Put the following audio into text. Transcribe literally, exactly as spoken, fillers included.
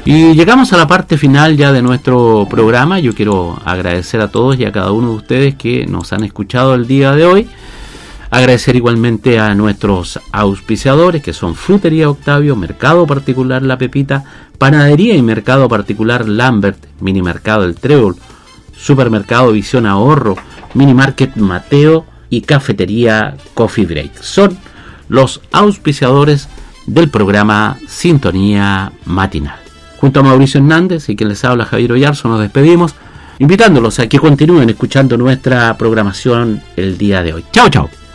Y llegamos a la parte final ya de nuestro programa. Yo quiero agradecer a todos y a cada uno de ustedes que nos han escuchado el día de hoy. Agradecer igualmente a nuestros auspiciadores, que son Frutería Octavio, Mercado Particular La Pepita, Panadería y Mercado Particular Lambert, Mini Mercado El Trébol, Supermercado Visión Ahorro, Mini Market Mateo y Cafetería Coffee Break. Son los auspiciadores del programa Sintonía Matinal. Junto a Mauricio Hernández y quien les habla, Javier Oyarzo, nos despedimos, invitándolos a que continúen escuchando nuestra programación el día de hoy. Chao, chao.